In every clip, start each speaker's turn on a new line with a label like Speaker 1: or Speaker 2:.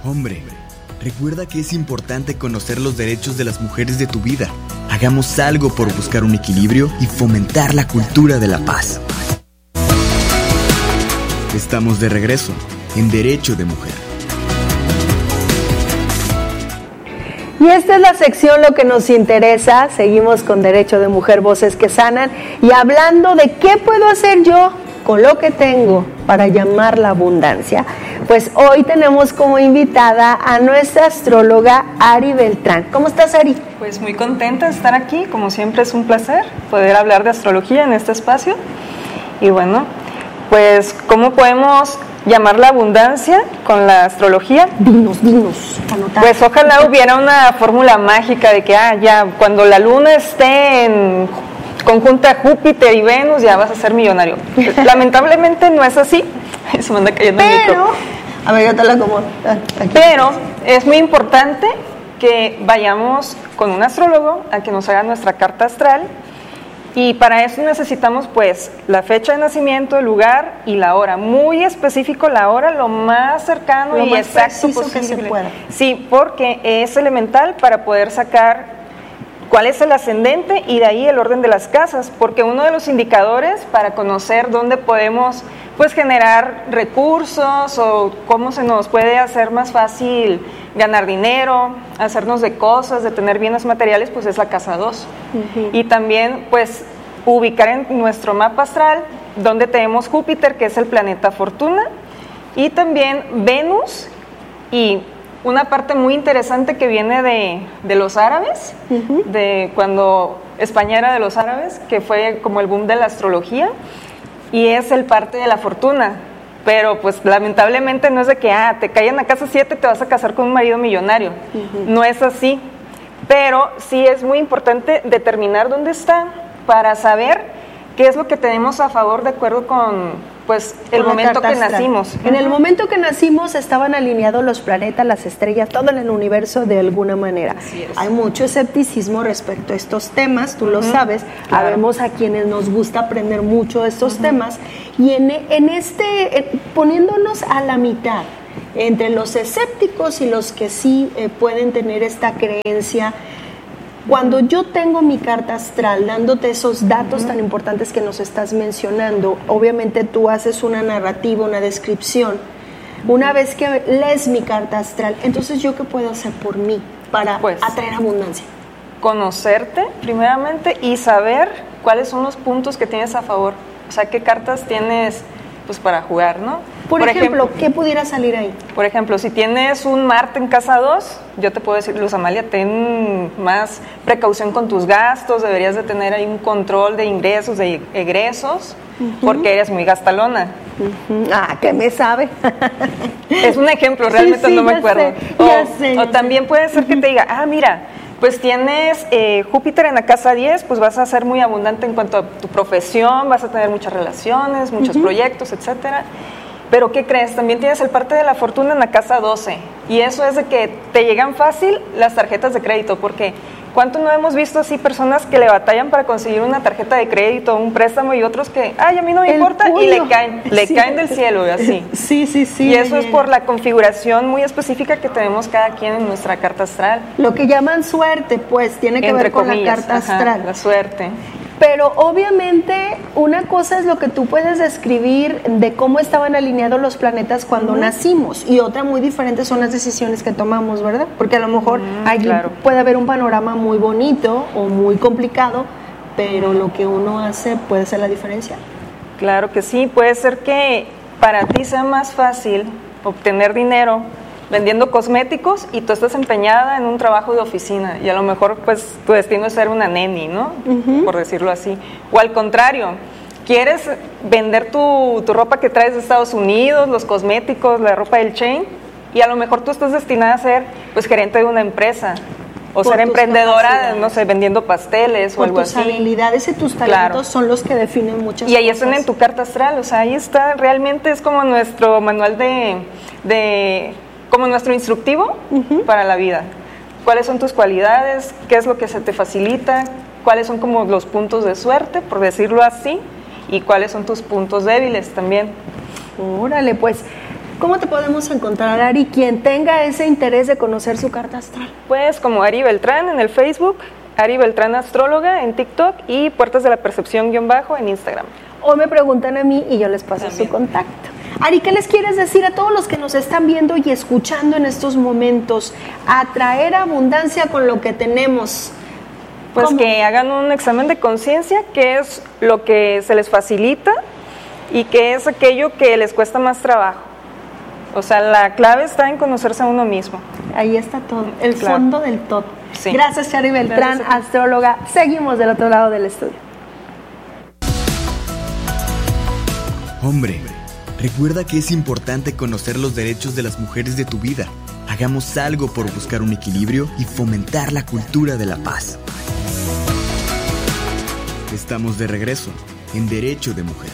Speaker 1: Hombre, recuerda que es importante conocer los derechos de las mujeres de tu vida. Hagamos algo por buscar un equilibrio y fomentar la cultura de la paz. Estamos de regreso en Derecho de Mujer.
Speaker 2: Y esta es la sección Lo que nos interesa. Seguimos con Derecho de Mujer, Voces que Sanan, y hablando de qué puedo hacer yo con lo que tengo para llamar la abundancia. Pues hoy tenemos como invitada a nuestra astróloga Ari Beltrán. ¿Cómo estás, Ari?
Speaker 3: Pues muy contenta de estar aquí, como siempre es un placer poder hablar de astrología en este espacio. Y bueno, pues ¿cómo podemos llamar la abundancia con la astrología?
Speaker 2: Dinos. Anotar.
Speaker 3: Pues ojalá hubiera una fórmula mágica de que ya cuando la luna esté en conjunta Júpiter y Venus ya vas a ser millonario. Lamentablemente no es así. Se me anda cayendo el micro.
Speaker 2: A ver, yo te la acomodo.
Speaker 3: Pero es muy importante que vayamos con un astrólogo a que nos haga nuestra carta astral, y para eso necesitamos pues la fecha de nacimiento, el lugar y la hora. Muy específico la hora, lo más cercano y exacto posible.
Speaker 2: Que se pueda.
Speaker 3: Sí, porque es elemental para poder sacar cuál es el ascendente y de ahí el orden de las casas, porque uno de los indicadores para conocer dónde podemos pues generar recursos o cómo se nos puede hacer más fácil ganar dinero, hacernos de cosas, de tener bienes materiales, pues es la casa 2. Uh-huh. Y también pues ubicar en nuestro mapa astral donde tenemos Júpiter, que es el planeta fortuna, y también Venus, y una parte muy interesante que viene de los árabes, uh-huh, de cuando España era de los árabes, que fue como el boom de la astrología, y es el parte de la fortuna. Pero pues lamentablemente no es de que te cae en la casa 7 te vas a casar con un marido millonario. Uh-huh. No es así. Pero sí es muy importante determinar dónde está para saber qué es lo que tenemos a favor de acuerdo con pues el momento que nacimos.
Speaker 2: En el momento que nacimos estaban alineados los planetas, las estrellas, todo en el universo de alguna manera.
Speaker 3: Así es.
Speaker 2: Hay mucho escepticismo respecto a estos temas, tú lo sabes.
Speaker 3: Claro.
Speaker 2: Habemos a quienes nos gusta aprender mucho de estos temas, y poniéndonos a la mitad entre los escépticos y los que sí pueden tener esta creencia. Cuando yo tengo mi carta astral dándote esos datos tan importantes que nos estás mencionando, obviamente tú haces una narrativa, una descripción. Una vez que lees mi carta astral, entonces ¿yo qué puedo hacer por mí para atraer abundancia?
Speaker 3: Conocerte primeramente y saber cuáles son los puntos que tienes a favor. O sea, qué cartas tienes pues para jugar, ¿no?
Speaker 2: Por ejemplo, ¿qué pudiera salir ahí?
Speaker 3: Por ejemplo, si tienes un Marte en casa 2, yo te puedo decir, Luz Amalia, ten más precaución con tus gastos, deberías de tener ahí un control de ingresos, de egresos, porque eres muy gastalona.
Speaker 2: ¿Qué me sabe?
Speaker 3: Es un ejemplo, realmente no me acuerdo. O también puede ser que te diga, mira, pues tienes Júpiter en la casa 10, pues vas a ser muy abundante en cuanto a tu profesión, vas a tener muchas relaciones, muchos proyectos, etcétera. Pero ¿qué crees? También tienes el parte de la fortuna en la casa 12, y eso es de que te llegan fácil las tarjetas de crédito, porque ¿cuánto no hemos visto así personas que le batallan para conseguir una tarjeta de crédito, un préstamo, y otros que, a mí no me importa, y le caen del cielo, y así?
Speaker 2: Sí.
Speaker 3: Y eso es por la configuración muy específica que tenemos cada quien en nuestra carta astral.
Speaker 2: Lo que llaman suerte, pues, tiene que ver con la carta astral.
Speaker 3: La suerte.
Speaker 2: Pero obviamente una cosa es lo que tú puedes describir de cómo estaban alineados los planetas cuando nacimos, y otra muy diferente son las decisiones que tomamos, ¿verdad? Porque a lo mejor allí puede haber un panorama muy bonito o muy complicado, pero lo que uno hace puede ser la diferencia.
Speaker 3: Claro que sí, puede ser que para ti sea más fácil obtener dinero vendiendo cosméticos y tú estás empeñada en un trabajo de oficina, y a lo mejor pues tu destino es ser una neni, ¿no? Por decirlo así. O al contrario, quieres vender tu ropa que traes de Estados Unidos, los cosméticos, la ropa del Chain, y a lo mejor tú estás destinada a ser pues gerente de una empresa o ser emprendedora, no sé, vendiendo pasteles o algo así.
Speaker 2: Tus habilidades y tus talentos son los que definen muchas cosas.
Speaker 3: Y ahí están en tu carta astral, o sea, ahí está, realmente es como nuestro manual como nuestro instructivo para la vida. ¿Cuáles son tus cualidades? ¿Qué es lo que se te facilita? ¿Cuáles son como los puntos de suerte, por decirlo así? ¿Y cuáles son tus puntos débiles también?
Speaker 2: Órale, pues ¿Cómo te podemos encontrar, Ari, quien tenga ese interés de conocer su carta astral?
Speaker 3: Pues como Ari Beltrán en el Facebook, Ari Beltrán Astróloga en TikTok y Puertas de la Percepción _ en Instagram.
Speaker 2: O me preguntan a mí y yo les paso su contacto. Ari, ¿qué les quieres decir a todos los que nos están viendo y escuchando en estos momentos? Atraer abundancia con lo que tenemos.
Speaker 3: Pues
Speaker 2: ¿cómo?
Speaker 3: Que hagan un examen de conciencia, qué es lo que se les facilita y qué es aquello que les cuesta más trabajo. O sea, la clave está en conocerse a uno mismo.
Speaker 2: Ahí está todo, el fondo del todo.
Speaker 3: Sí.
Speaker 2: Gracias, Ari Beltrán, astróloga. Seguimos del otro lado del estudio.
Speaker 1: Hombre, recuerda que es importante conocer los derechos de las mujeres de tu vida. Hagamos algo por buscar un equilibrio y fomentar la cultura de la paz. Estamos de regreso en Derecho de Mujer.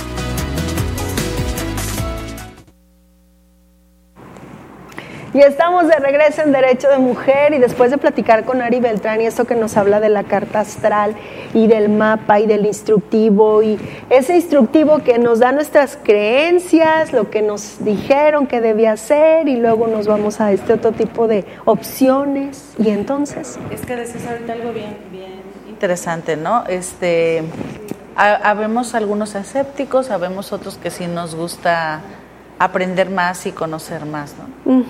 Speaker 2: Y estamos de regreso en Derecho de Mujer y después de platicar con Ari Beltrán y esto que nos habla de la carta astral y del mapa y del instructivo y ese instructivo que nos da nuestras creencias, lo que nos dijeron que debía hacer y luego nos vamos a este otro tipo de opciones y entonces...
Speaker 4: Es que decís ahorita algo bien interesante, ¿no? Habemos algunos escépticos, habemos otros que sí nos gusta aprender más y conocer más, ¿no?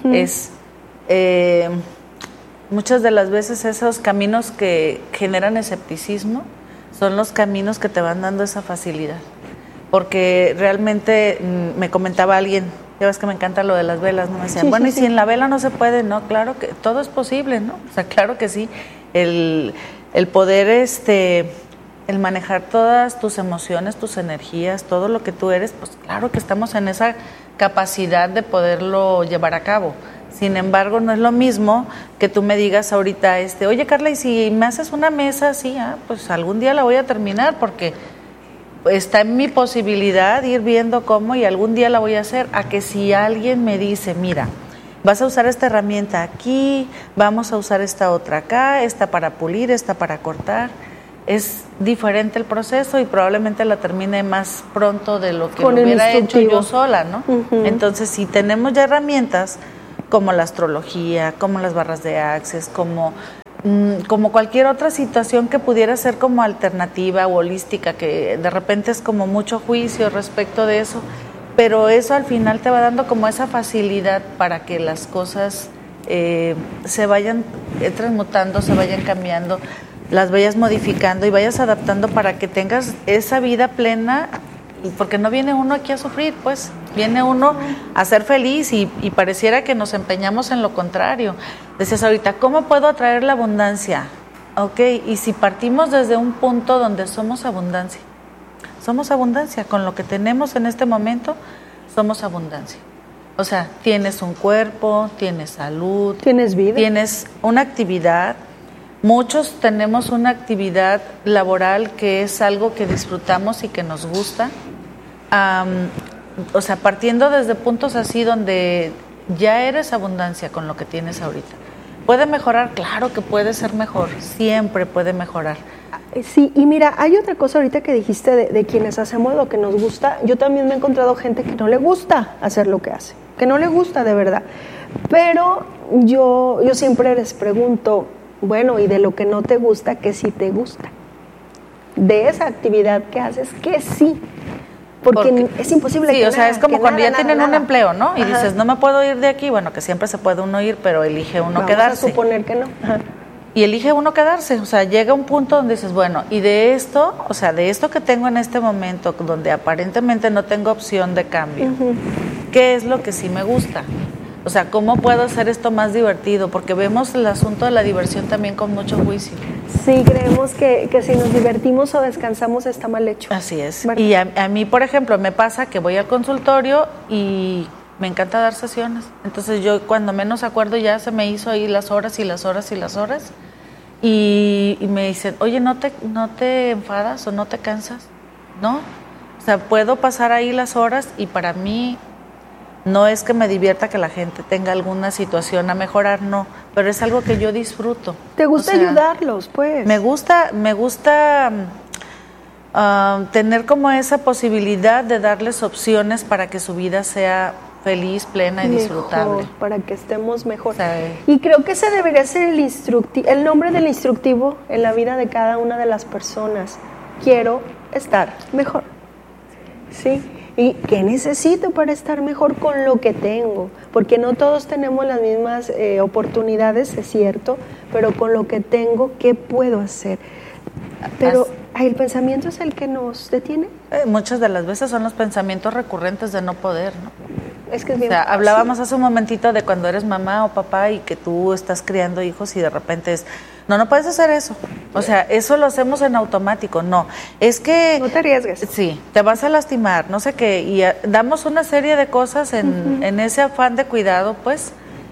Speaker 4: Muchas de las veces esos caminos que generan escepticismo son los caminos que te van dando esa facilidad, porque realmente me comentaba alguien, ya ves que me encanta lo de las velas, ¿no? Me decían, bueno, y si en la vela no se puede, no, claro que todo es posible, ¿no? O sea, claro que sí, el poder el manejar todas tus emociones, tus energías, todo lo que tú eres, pues claro que estamos en esa capacidad de poderlo llevar a cabo. Sin embargo, no es lo mismo que tú me digas ahorita, oye Carla, y si me haces una mesa así, pues algún día la voy a terminar porque está en mi posibilidad ir viendo cómo y algún día la voy a hacer, a que si alguien me dice, mira, vas a usar esta herramienta aquí, vamos a usar esta otra acá, esta para pulir, esta para cortar. Es diferente el proceso y probablemente la termine más pronto de lo que lo hubiera hecho yo sola, ¿no? Uh-huh. Entonces, si tenemos ya herramientas como la astrología, como las barras de Access, como cualquier otra situación que pudiera ser como alternativa o holística, que de repente es como mucho juicio respecto de eso, pero eso al final te va dando como esa facilidad para que las cosas se vayan transmutando, se vayan cambiando, las vayas modificando y vayas adaptando para que tengas esa vida plena, porque no viene uno aquí a sufrir, pues viene uno a ser feliz y pareciera que nos empeñamos en lo contrario. Decías ahorita, ¿cómo puedo atraer la abundancia? Ok, y si partimos desde un punto donde somos abundancia, con lo que tenemos en este momento, somos abundancia. O sea, tienes un cuerpo, tienes salud,
Speaker 2: tienes vida,
Speaker 4: tienes una actividad. Muchos tenemos una actividad laboral que es algo que disfrutamos y que nos gusta. O sea, partiendo desde puntos así donde ya eres abundancia con lo que tienes ahorita. ¿Puede mejorar? Claro que puede ser mejor, siempre puede mejorar.
Speaker 2: Sí, y mira, hay otra cosa ahorita que dijiste de quienes hacemos lo que nos gusta. Yo también me he encontrado gente que no le gusta hacer lo que hace, que no le gusta de verdad. Pero yo siempre les pregunto, bueno, y de lo que no te gusta, ¿qué sí te gusta? De esa actividad que haces, ¿qué sí? Porque es imposible
Speaker 4: sí,
Speaker 2: que
Speaker 4: o sea, es como cuando ya tienen un empleo, ¿no? Y
Speaker 2: Ajá.
Speaker 4: dices, no me puedo ir de aquí, bueno, que siempre se puede uno ir, pero elige uno quedarse.
Speaker 2: Vamos a suponer que no. Ajá.
Speaker 4: Y elige uno quedarse, o sea, llega un punto donde dices, bueno, y de esto, o sea, de esto que tengo en este momento, donde aparentemente no tengo opción de cambio, ¿qué es lo que sí me gusta? O sea, ¿cómo puedo hacer esto más divertido? Porque vemos el asunto de la diversión también con mucho juicio.
Speaker 2: Sí, creemos que si nos divertimos o descansamos está mal hecho.
Speaker 4: Así es.
Speaker 2: ¿Verdad?
Speaker 4: Y a mí, por ejemplo, me pasa que voy al consultorio y me encanta dar sesiones. Entonces yo cuando menos acuerdo ya se me hizo ahí las horas y las horas y las horas. Y me dicen, oye, ¿no te enfadas o no te cansas? ¿No? O sea, puedo pasar ahí las horas y para mí no es que me divierta que la gente tenga alguna situación a mejorar, no, pero es algo que yo disfruto.
Speaker 2: ¿Te gusta ayudarlos, pues?
Speaker 4: Me gusta tener como esa posibilidad de darles opciones para que su vida sea feliz, plena y disfrutable.
Speaker 2: Para que estemos mejor.
Speaker 4: Sí.
Speaker 2: Y creo que ese debería ser el nombre del instructivo en la vida de cada una de las personas. Quiero estar mejor. ¿Sí? ¿Y qué necesito para estar mejor con lo que tengo? Porque no todos tenemos las mismas oportunidades, es cierto, pero con lo que tengo, ¿qué puedo hacer? Pero ¿el pensamiento es el que nos detiene?
Speaker 4: Muchas de las veces son los pensamientos recurrentes de no poder, ¿no?
Speaker 2: Es que es bien
Speaker 4: fácil. Hablábamos hace un momentito de cuando eres mamá o papá y que tú estás criando hijos y de repente es, no puedes hacer eso. O sea, eso lo hacemos en automático. No, es que...
Speaker 2: No te arriesgues.
Speaker 4: Sí, te vas a lastimar, no sé qué. Y damos una serie de cosas en ese afán de cuidado, pues.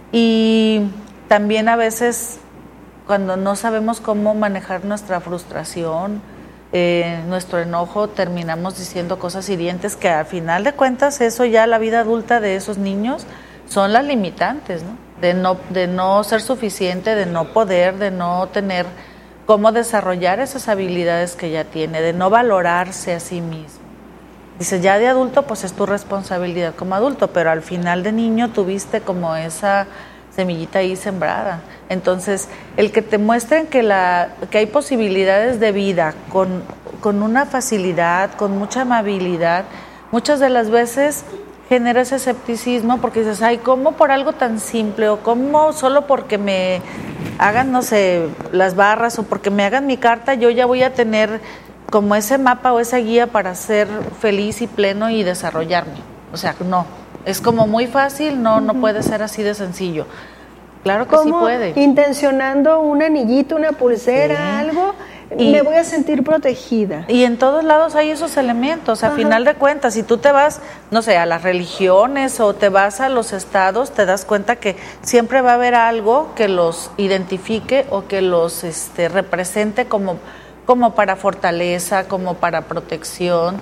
Speaker 4: Y también a veces cuando no sabemos cómo manejar nuestra frustración, nuestro enojo, terminamos diciendo cosas hirientes que al final de cuentas eso ya la vida adulta de esos niños son las limitantes, ¿no? De no ser suficiente, de no poder, de no tener cómo desarrollar esas habilidades que ya tiene, de no valorarse a sí mismo. Dices, ya de adulto pues es tu responsabilidad como adulto, pero al final de niño tuviste como esa semillita ahí sembrada. Entonces, el que te muestren que hay posibilidades de vida con una facilidad, con mucha amabilidad, muchas de las veces genera ese escepticismo porque dices, ay, ¿cómo por algo tan simple? O ¿cómo solo porque me hagan, no sé, las barras o porque me hagan mi carta, yo ya voy a tener como ese mapa o esa guía para ser feliz y pleno y desarrollarme? O sea, no. Es como muy fácil, no puede ser así de sencillo. Claro que sí puede.
Speaker 2: Intencionando un anillito, una pulsera, algo, me voy a sentir protegida.
Speaker 4: Y en todos lados hay esos elementos. A final de cuentas, si tú te vas, no sé, a las religiones o te vas a los estados, te das cuenta que siempre va a haber algo que los identifique o que los represente como para fortaleza, como para protección.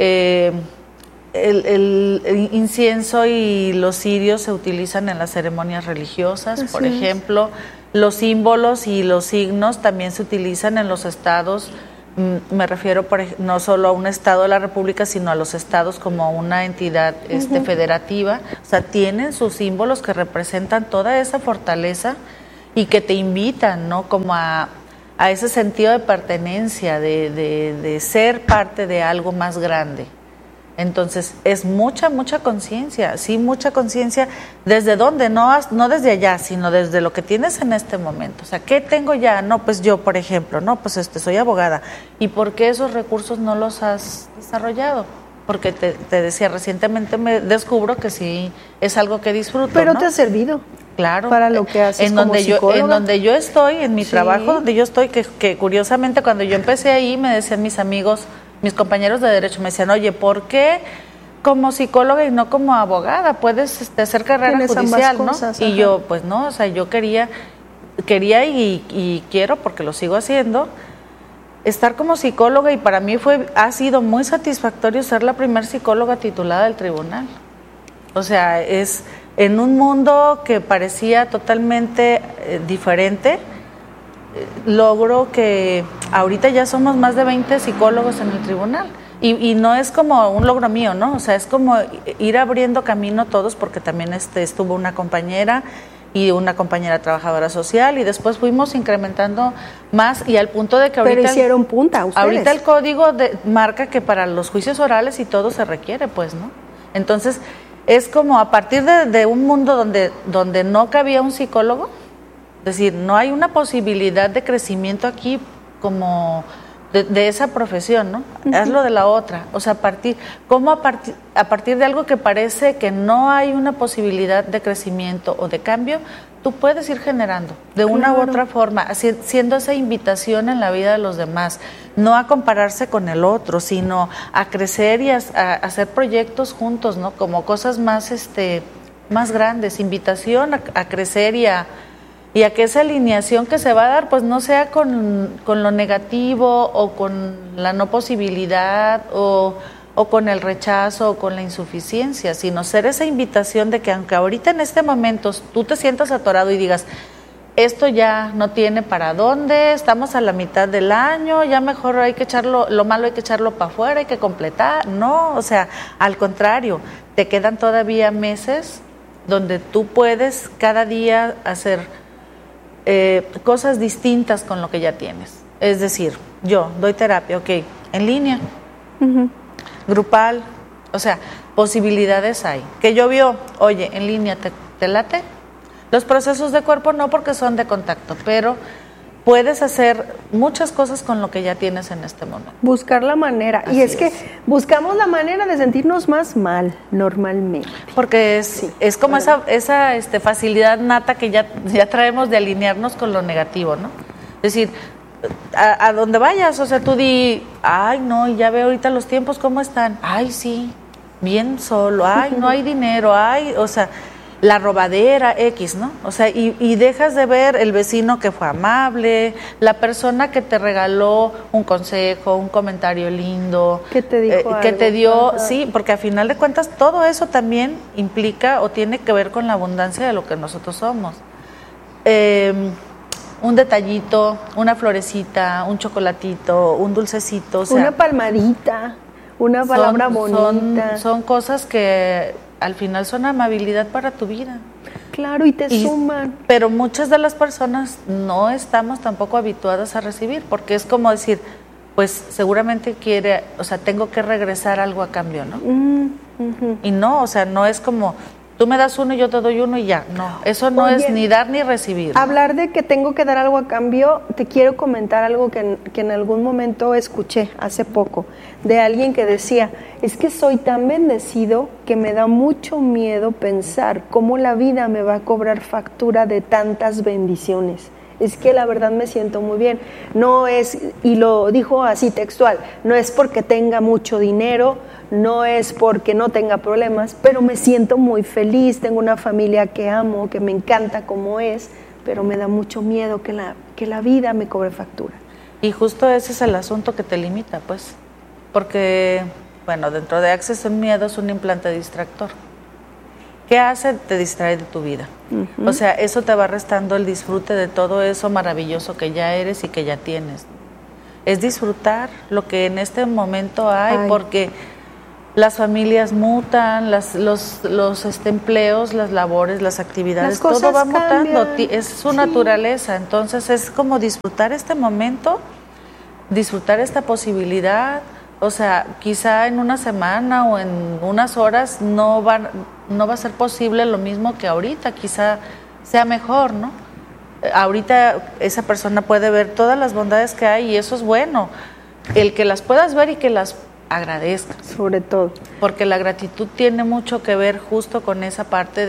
Speaker 4: El incienso y los cirios se utilizan en las ceremonias religiosas, por ejemplo. Los símbolos y los signos también se utilizan en los estados. Me refiero no solo a un estado de la República, sino a los estados como una entidad federativa. O sea, tienen sus símbolos que representan toda esa fortaleza y que te invitan, ¿no? Como a ese sentido de pertenencia, de ser parte de algo más grande. Entonces, es mucha conciencia, sí, mucha conciencia. ¿Desde dónde? No desde allá, sino desde lo que tienes en este momento. O sea, ¿qué tengo ya? No, pues yo, por ejemplo, soy abogada. ¿Y por qué esos recursos no los has desarrollado? Porque te decía, recientemente me descubro que sí es algo que disfruto,
Speaker 2: pero
Speaker 4: ¿no?
Speaker 2: Te ha servido.
Speaker 4: Claro.
Speaker 2: Para lo que haces como psicóloga.
Speaker 4: En donde yo estoy, en mi trabajo, donde yo estoy, que curiosamente cuando yo empecé ahí, me decían mis amigos, mis compañeros de derecho, me decían, oye, ¿por qué como psicóloga y no como abogada? Puedes hacer carrera judicial, ¿no?
Speaker 2: Cosas,
Speaker 4: y yo, pues no, o sea, yo quería y quiero, porque lo sigo haciendo, estar como psicóloga, y para mí ha sido muy satisfactorio ser la primer psicóloga titulada del tribunal. O sea, es en un mundo que parecía totalmente diferente. Logro que ahorita ya somos más de 20 psicólogos en el tribunal y no es como un logro mío, ¿no? O sea, es como ir abriendo camino todos, porque también estuvo una compañera y una compañera trabajadora social, y después fuimos incrementando más, y al punto de que ahorita...
Speaker 2: Pero hicieron punta ustedes.
Speaker 4: Ahorita el código marca que para los juicios orales y todo se requiere, pues, ¿no? Entonces, es como a partir de un mundo donde no cabía un psicólogo. Es decir, no hay una posibilidad de crecimiento aquí como de esa profesión, ¿no? Hazlo de la otra. O sea, a partir de algo que parece que no hay una posibilidad de crecimiento o de cambio, tú puedes ir generando de una u otra forma, siendo esa invitación en la vida de los demás, no a compararse con el otro, sino a crecer y a hacer proyectos juntos, ¿no? Como cosas más grandes, invitación a crecer y a que esa alineación que se va a dar, pues no sea con lo negativo o con la no posibilidad o con el rechazo o con la insuficiencia, sino ser esa invitación de que aunque ahorita en este momento tú te sientas atorado y digas, esto ya no tiene para dónde, estamos a la mitad del año, ya mejor hay que echarlo, lo malo hay que echarlo para afuera, hay que completar. No, o sea, al contrario, te quedan todavía meses donde tú puedes cada día hacer cosas distintas con lo que ya tienes. Es decir, yo doy terapia, ok, en línea, grupal, o sea, posibilidades hay. Que yo veo, oye, en línea, ¿te late? Los procesos de cuerpo no, porque son de contacto, pero puedes hacer muchas cosas con lo que ya tienes en este momento.
Speaker 2: Buscar la manera.
Speaker 4: Así
Speaker 2: y es que buscamos la manera de sentirnos más mal normalmente.
Speaker 4: Porque es como esa facilidad nata que ya traemos de alinearnos con lo negativo, ¿no? Es decir, a donde vayas, o sea, tú di, ay, no, y ya veo ahorita los tiempos, ¿cómo están? Ay, sí, bien solo, ay, no hay dinero, ay, o sea, la robadera X, ¿no? O sea, y dejas de ver el vecino que fue amable, la persona que te regaló un consejo, un comentario lindo,
Speaker 2: que te dijo
Speaker 4: que
Speaker 2: algo.
Speaker 4: te dio,
Speaker 2: Ajá.
Speaker 4: sí, porque a final de cuentas todo eso también implica o tiene que ver con la abundancia de lo que nosotros somos. Un detallito, una florecita, un chocolatito, un dulcecito, o sea,
Speaker 2: una palmadita, una palabra bonita.
Speaker 4: Son cosas que al final son amabilidad para tu vida.
Speaker 2: Claro, y te suman.
Speaker 4: Pero muchas de las personas no estamos tampoco habituadas a recibir, porque es como decir, pues seguramente quiere, o sea, tengo que regresar algo a cambio, ¿no? Y no, o sea, no es como, tú me das uno y yo te doy uno y ya, no, eso no es ni dar ni recibir, ¿no?
Speaker 2: Hablar de que tengo que dar algo a cambio, te quiero comentar algo que en algún momento escuché hace poco, de alguien que decía, es que soy tan bendecido que me da mucho miedo pensar cómo la vida me va a cobrar factura de tantas bendiciones. Es que la verdad me siento muy bien. No es, y lo dijo así textual, no es porque tenga mucho dinero, no es porque no tenga problemas, pero me siento muy feliz, tengo una familia que amo, que me encanta como es, pero me da mucho miedo que la vida me cobre factura.
Speaker 4: Y justo ese es el asunto que te limita, pues, porque, bueno, dentro de Access un miedo es un implante distractor. ¿Qué hace? Te distrae de tu vida. O sea, eso te va restando el disfrute de todo eso maravilloso que ya eres y que ya tienes. Es disfrutar lo que en este momento hay. Porque las familias mutan, los empleos, las labores, las actividades, todo va mutando, es su naturaleza. Entonces es como disfrutar este momento, disfrutar esta posibilidad. O sea, quizá en una semana o en unas horas no va a ser posible lo mismo que ahorita, quizá sea mejor, ¿no? Ahorita esa persona puede ver todas las bondades que hay y eso es bueno. El que las puedas ver y que las agradezcas.
Speaker 2: Sobre todo.
Speaker 4: Porque la gratitud tiene mucho que ver justo con esa parte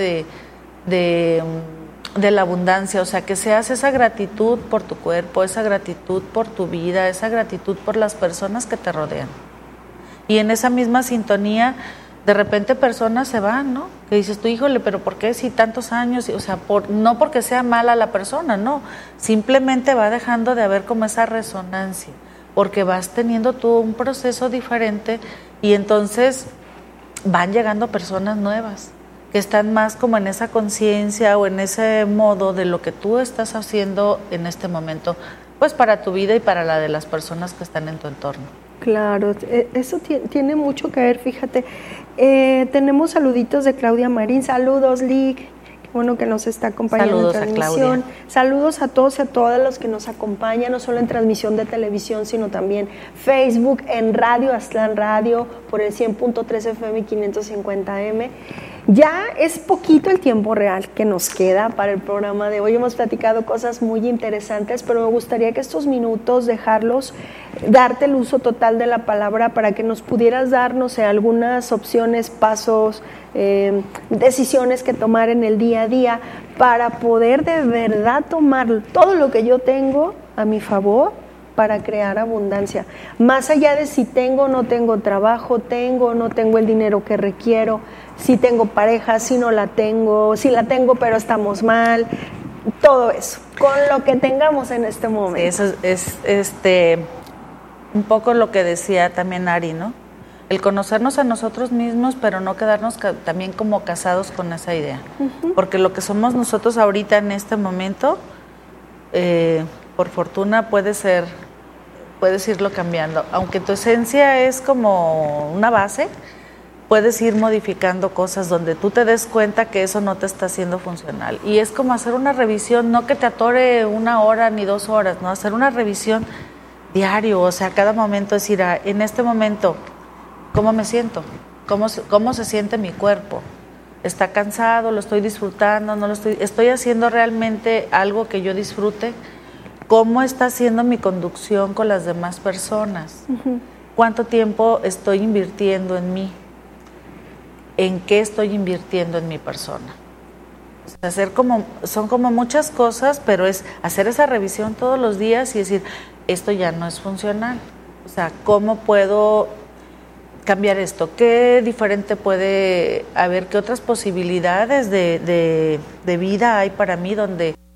Speaker 4: de la abundancia, o sea, que seas esa gratitud por tu cuerpo, esa gratitud por tu vida, esa gratitud por las personas que te rodean. Y en esa misma sintonía, de repente personas se van, ¿no? Que dices tú, híjole, pero ¿por qué si tantos años? O sea, no porque sea mala la persona, no, simplemente va dejando de haber como esa resonancia, porque vas teniendo tú un proceso diferente y entonces van llegando personas nuevas que están más como en esa conciencia o en ese modo de lo que tú estás haciendo en este momento, pues para tu vida y para la de las personas que están en tu entorno.
Speaker 2: Claro, eso tiene mucho que ver, fíjate. Tenemos saluditos de Claudia Marín. Saludos, Lick. Qué bueno que nos está acompañando.
Speaker 4: Saludos
Speaker 2: en transmisión.
Speaker 4: a Claudia.
Speaker 2: Saludos a todos y a todas los que nos acompañan, no solo en transmisión de televisión, sino también Facebook, en Radio Aztlán Radio, por el 100.3 FM y 550M. Ya es poquito el tiempo real que nos queda para el programa de hoy. Hemos platicado cosas muy interesantes, pero me gustaría que estos minutos darte el uso total de la palabra para que nos pudieras dar, no sé, algunas opciones, pasos, decisiones que tomar en el día a día para poder de verdad tomar todo lo que yo tengo a mi favor para crear abundancia. Más allá de si tengo o no tengo trabajo, tengo o no tengo el dinero que requiero, si tengo pareja, si no la tengo, si la tengo pero estamos mal, todo eso, con lo que tengamos en este momento.
Speaker 4: Eso es un poco lo que decía también Ari, ¿no? El conocernos a nosotros mismos, pero no quedarnos también como casados con esa idea. Porque lo que somos nosotros ahorita en este momento, por fortuna puedes irlo cambiando. Aunque tu esencia es como una base, puedes ir modificando cosas donde tú te des cuenta que eso no te está haciendo funcional. Y es como hacer una revisión, no que te atore 1 hora ni 2 horas, ¿no? Hacer una revisión diario, o sea, cada momento decir, en este momento, ¿cómo me siento? ¿Cómo se siente mi cuerpo? ¿Está cansado? ¿Lo estoy disfrutando? ¿No lo estoy haciendo realmente algo que yo disfrute? ¿Cómo está siendo mi conducción con las demás personas? Uh-huh. ¿Cuánto tiempo estoy invirtiendo en mí? ¿En qué estoy invirtiendo en mi persona? O sea, son como muchas cosas, pero es hacer esa revisión todos los días y decir, esto ya no es funcional. O sea, ¿cómo puedo cambiar esto? ¿Qué diferente puede haber? ¿Qué otras posibilidades de vida hay para mí donde